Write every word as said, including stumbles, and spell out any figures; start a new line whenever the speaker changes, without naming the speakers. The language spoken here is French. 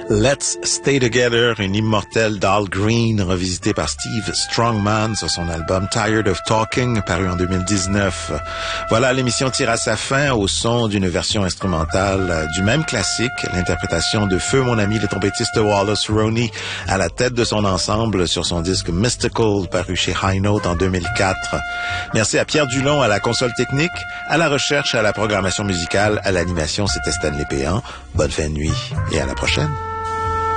Let's Stay Together, une immortelle Dahl Green revisitée par Steve Strongman sur son album Tired of Talking, paru en deux mille dix-neuf. Voilà, l'émission tire à sa fin au son d'une version instrumentale du même classique, l'interprétation de Feu mon ami, le trompettiste Wallace Roney, à la tête de son ensemble sur son disque Mystical, paru chez High Note en deux mille quatre. Merci à Pierre Dulon à la console technique, à la recherche, à la programmation musicale, à l'animation, c'était Stanley Péan. Bonne fin de nuit et à la prochaine.